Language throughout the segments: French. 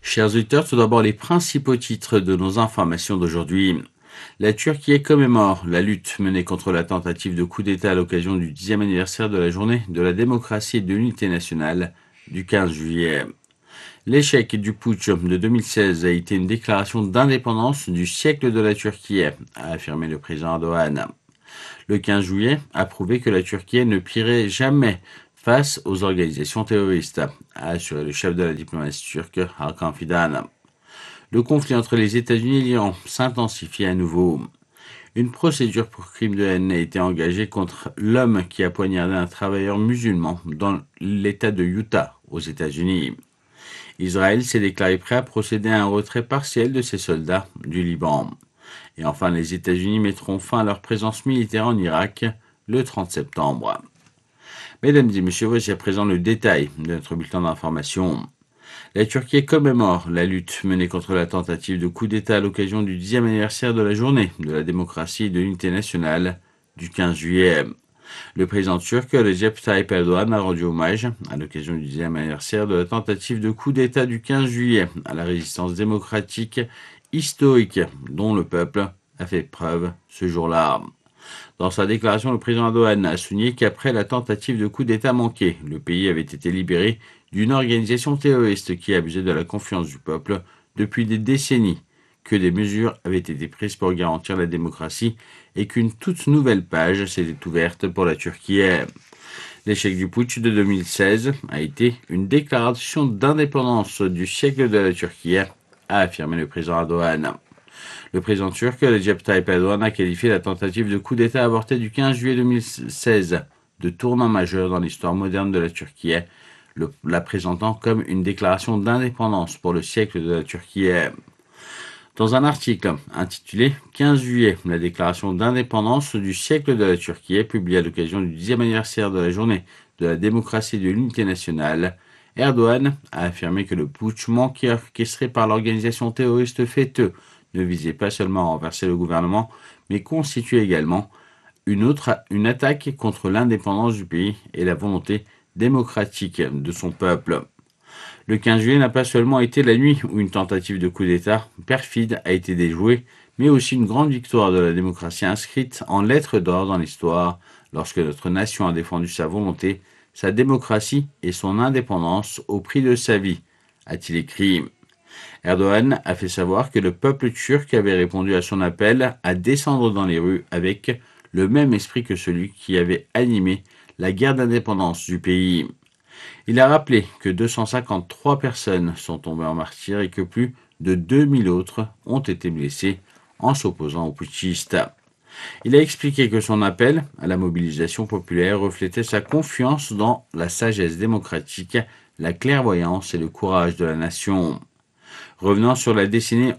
Chers auditeurs, tout d'abord les principaux titres de nos informations d'aujourd'hui. La Turquie commémore la lutte menée contre la tentative de coup d'État à l'occasion du 10e anniversaire de la journée de la démocratie et de l'unité nationale du 15 juillet. L'échec du putsch de 2016 a été une déclaration d'indépendance du siècle de la Turquie, a affirmé le président Erdogan. Le 15 juillet a prouvé que la Turquie ne plierait jamais face aux organisations terroristes, a assuré le chef de la diplomatie turque, Hakan Fidan. Le conflit entre les États-Unis et l'Iran s'intensifie à nouveau. Une procédure pour crime de haine a été engagée contre l'homme qui a poignardé un travailleur musulman dans l'État de Utah, aux États-Unis. Israël s'est déclaré prêt à procéder à un retrait partiel de ses soldats du Liban. Et enfin, les États-Unis mettront fin à leur présence militaire en Irak le 30 septembre. Mesdames et messieurs, voici à présent le détail de notre bulletin d'information. La Turquie commémore la lutte menée contre la tentative de coup d'État à l'occasion du 10e anniversaire de la journée de la démocratie et de l'unité nationale du 15 juillet. Le président turc Recep Tayyip Erdogan a rendu hommage à l'occasion du 10e anniversaire de la tentative de coup d'État du 15 juillet à la résistance démocratique historique dont le peuple a fait preuve ce jour-là. Dans sa déclaration, le président Erdogan a souligné qu'après la tentative de coup d'État manquée, le pays avait été libéré d'une organisation terroriste qui abusait de la confiance du peuple depuis des décennies, que des mesures avaient été prises pour garantir la démocratie et qu'une toute nouvelle page s'était ouverte pour la Turquie. L'échec du putsch de 2016 a été une déclaration d'indépendance du siècle de la Turquie, a affirmé le président Erdogan. Le président turc Recep Tayyip Erdogan a qualifié la tentative de coup d'État avortée du 15 juillet 2016 de tournant majeur dans l'histoire moderne de la Turquie, la présentant comme une déclaration d'indépendance pour le siècle de la Turquie. Dans un article intitulé 15 juillet, la déclaration d'indépendance du siècle de la Turquie, publié à l'occasion du 10e anniversaire de la journée de la démocratie et de l'unité nationale, Erdogan a affirmé que le putsch manqué orchestré par l'organisation terroriste FETÖ ne visait pas seulement à renverser le gouvernement, mais constituait également une attaque contre l'indépendance du pays et la volonté démocratique de son peuple. Le 15 juillet n'a pas seulement été la nuit où une tentative de coup d'État perfide a été déjouée, mais aussi une grande victoire de la démocratie inscrite en lettres d'or dans l'histoire, lorsque notre nation a défendu sa volonté, sa démocratie et son indépendance au prix de sa vie, a-t-il écrit. Erdogan a fait savoir que le peuple turc avait répondu à son appel à descendre dans les rues avec le même esprit que celui qui avait animé la guerre d'indépendance du pays. Il a rappelé que 253 personnes sont tombées en martyrs et que plus de 2000 autres ont été blessées en s'opposant aux putschistes. Il a expliqué que son appel à la mobilisation populaire reflétait sa confiance dans la sagesse démocratique, la clairvoyance et le courage de la nation. Revenant sur la décennie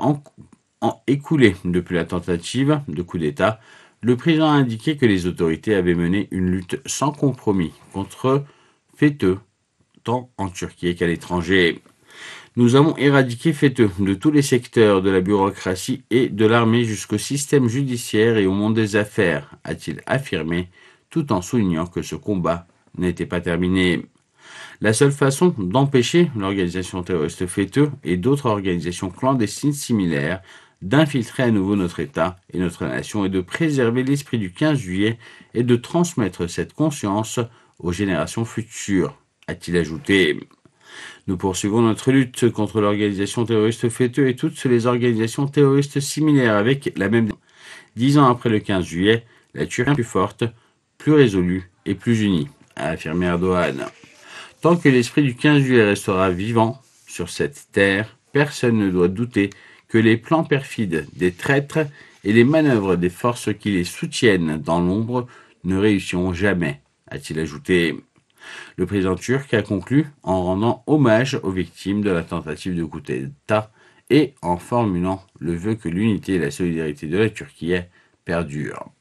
écoulée depuis la tentative de coup d'État, le président a indiqué que les autorités avaient mené une lutte sans compromis contre FETÖ, tant en Turquie qu'à l'étranger. Nous avons éradiqué FETÖ de tous les secteurs de la bureaucratie et de l'armée jusqu'au système judiciaire et au monde des affaires, a-t-il affirmé, tout en soulignant que ce combat n'était pas terminé. La seule façon d'empêcher l'organisation terroriste FETÖ et d'autres organisations clandestines similaires d'infiltrer à nouveau notre État et notre nation est de préserver l'esprit du 15 juillet et de transmettre cette conscience aux générations futures, a-t-il ajouté. Nous poursuivons notre lutte contre l'organisation terroriste FETÖ et toutes les organisations terroristes similaires avec la même. 10 ans après le 15 juillet, la Turquie est plus forte, plus résolue et plus unie, a affirmé Erdogan. Tant que l'esprit du 15 juillet restera vivant sur cette terre, personne ne doit douter que les plans perfides des traîtres et les manœuvres des forces qui les soutiennent dans l'ombre ne réussiront jamais, a-t-il ajouté. Le président turc a conclu en rendant hommage aux victimes de la tentative de coup d'État et en formulant le vœu que l'unité et la solidarité de la Turquie perdurent.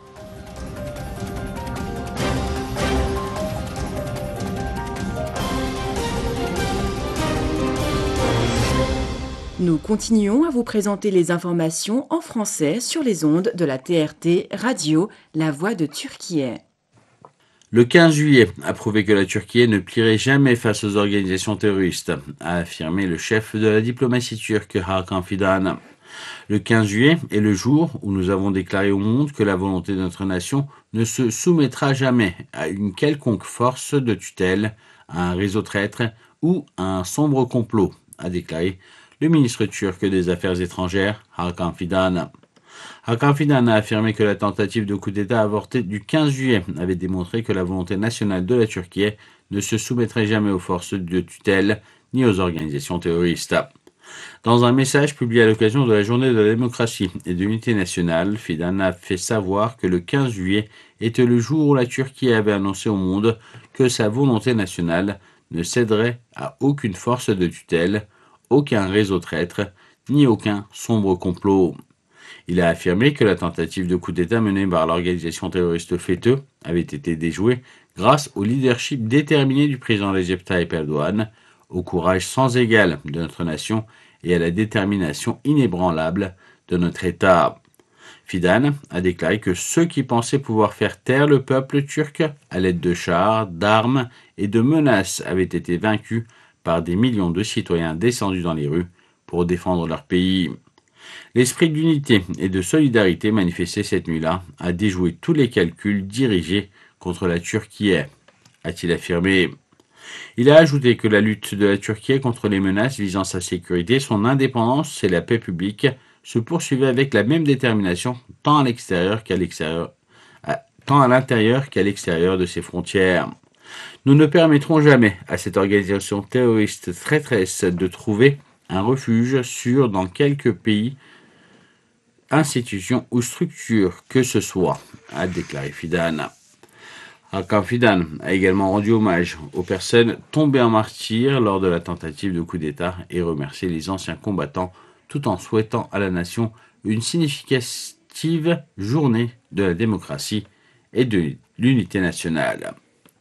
Nous continuons à vous présenter les informations en français sur les ondes de la TRT Radio La Voix de Turquie. Le 15 juillet a prouvé que la Turquie ne plierait jamais face aux organisations terroristes, a affirmé le chef de la diplomatie turque Hakan Fidan. Le 15 juillet est le jour où nous avons déclaré au monde que la volonté de notre nation ne se soumettra jamais à une quelconque force de tutelle, à un réseau traître ou à un sombre complot, a déclaré le ministre turc des Affaires étrangères, Hakan Fidan. Hakan Fidan a affirmé que la tentative de coup d'État avortée du 15 juillet avait démontré que la volonté nationale de la Turquie ne se soumettrait jamais aux forces de tutelle ni aux organisations terroristes. Dans un message publié à l'occasion de la journée de la démocratie et de l'unité nationale, Fidan a fait savoir que le 15 juillet était le jour où la Turquie avait annoncé au monde que sa volonté nationale ne céderait à aucune force de tutelle, aucun réseau traître, ni aucun sombre complot. Il a affirmé que la tentative de coup d'État menée par l'organisation terroriste FETÖ avait été déjouée grâce au leadership déterminé du président Recep Tayyip Erdogan, au courage sans égal de notre nation et à la détermination inébranlable de notre État. Fidan a déclaré que ceux qui pensaient pouvoir faire taire le peuple turc à l'aide de chars, d'armes et de menaces avaient été vaincus par des millions de citoyens descendus dans les rues pour défendre leur pays. L'esprit d'unité et de solidarité manifesté cette nuit-là a déjoué tous les calculs dirigés contre la Turquie, a-t-il affirmé. Il a ajouté que la lutte de la Turquie contre les menaces visant sa sécurité, son indépendance et la paix publique se poursuivait avec la même détermination tant à l'intérieur qu'à l'extérieur de ses frontières. Nous ne permettrons jamais à cette organisation terroriste traîtresse de trouver un refuge sûr dans quelque pays, institution ou structure que ce soit, a déclaré Fidan. Hakan Fidan a également rendu hommage aux personnes tombées en martyrs lors de la tentative de coup d'État et remercié les anciens combattants tout en souhaitant à la nation une significative journée de la démocratie et de l'unité nationale.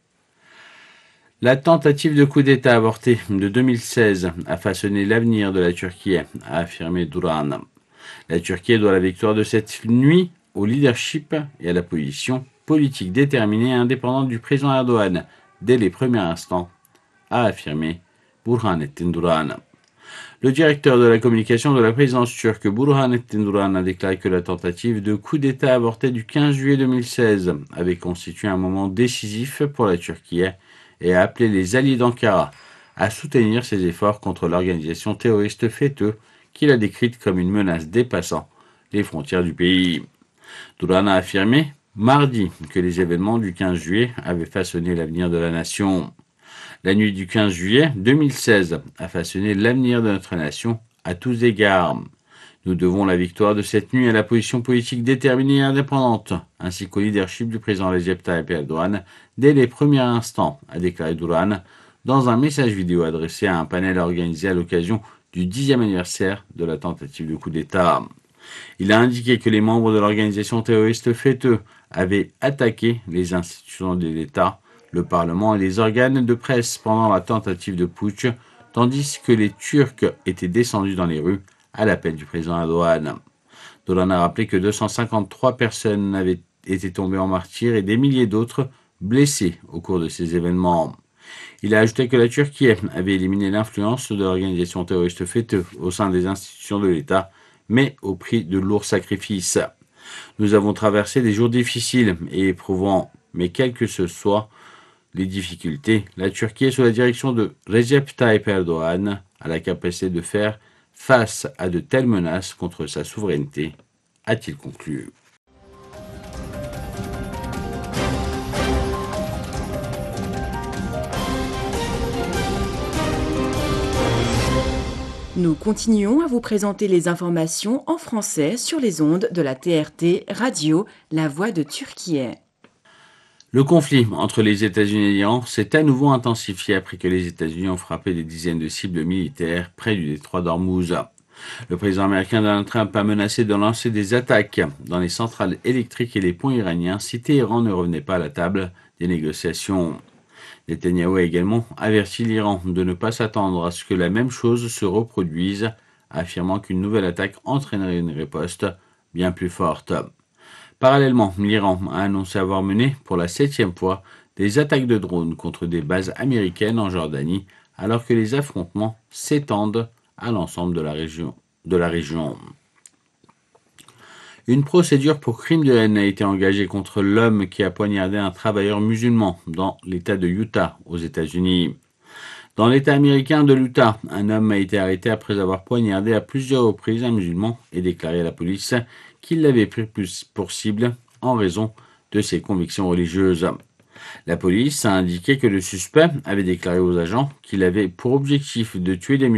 La tentative de coup d'État avortée de 2016 a façonné l'avenir de la Turquie, a affirmé Duran. La Turquie doit la victoire de cette nuit au leadership et à la position politique déterminée et indépendante du président Erdogan dès les premiers instants, a affirmé Burhanettin Duran. Le directeur de la communication de la présidence turque, Burhanettin Duran, a déclaré que la tentative de coup d'État avortée du 15 juillet 2016 avait constitué un moment décisif pour la Turquie et a appelé les alliés d'Ankara à soutenir ses efforts contre l'organisation terroriste FETÖ, qu'il a décrite comme une menace dépassant les frontières du pays. Duran a affirmé mardi que les événements du 15 juillet avaient façonné l'avenir de la nation. La nuit du 15 juillet 2016 a façonné l'avenir de notre nation à tous égards. Nous devons la victoire de cette nuit à la position politique déterminée et indépendante, ainsi qu'au leadership du président Recep Tayyip Erdogan dès les premiers instants, a déclaré Duran dans un message vidéo adressé à un panel organisé à l'occasion du 10e anniversaire de la tentative de coup d'État. Il a indiqué que les membres de l'organisation terroriste FETÖ avaient attaqué les institutions de l'État, le Parlement et les organes de presse pendant la tentative de putsch, tandis que les Turcs étaient descendus dans les rues à l'appel du président Erdogan. Dolan a rappelé que 253 personnes avaient été tombées en martyrs et des milliers d'autres blessées au cours de ces événements. Il a ajouté que la Turquie avait éliminé l'influence de l'organisation terroriste FETÖ au sein des institutions de l'État, mais au prix de lourds sacrifices. Nous avons traversé des jours difficiles et éprouvants, mais quelles que ce soient les difficultés, la Turquie, sous la direction de Recep Tayyip Erdogan, a la capacité de faire face à de telles menaces contre sa souveraineté, a-t-il conclu. Nous continuons à vous présenter les informations en français sur les ondes de la TRT Radio, La Voix de Turquie. Le conflit entre les États-Unis et l'Iran s'est à nouveau intensifié après que les États-Unis ont frappé des dizaines de cibles militaires près du détroit d'Ormuz. Le président américain Donald Trump a menacé de lancer des attaques dans les centrales électriques et les ponts iraniens si Téhéran ne revenait pas à la table des négociations. Netanyahou a également averti l'Iran de ne pas s'attendre à ce que la même chose se reproduise, affirmant qu'une nouvelle attaque entraînerait une riposte bien plus forte. Parallèlement, l'Iran a annoncé avoir mené, pour la 7e fois, des attaques de drones contre des bases américaines en Jordanie, alors que les affrontements s'étendent à l'ensemble de la région. Une procédure pour crime de haine a été engagée contre l'homme qui a poignardé un travailleur musulman dans l'État de Utah, aux États-Unis. Dans l'État américain de l'Utah, un homme a été arrêté après avoir poignardé à plusieurs reprises un musulman et déclaré à la police qu'il l'avait pris pour cible en raison de ses convictions religieuses. La police a indiqué que le suspect avait déclaré aux agents qu'il avait pour objectif de tuer des musulmans